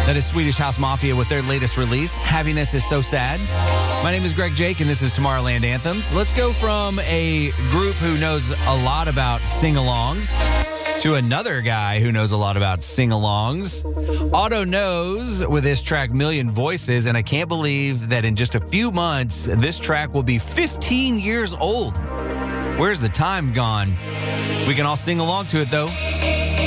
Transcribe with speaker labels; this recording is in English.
Speaker 1: That is Swedish House Mafia with their latest release, Happiness is So Sad. My name is Greg Jake, and this is Tomorrowland Anthems. Let's go from a group who knows a lot about sing-alongs to another guy who knows a lot about sing-alongs. Otto Knows with his track Million Voices, and I can't believe that in just a few months, this track will be 15 years old. Where's the time gone? We can all sing along to it, though.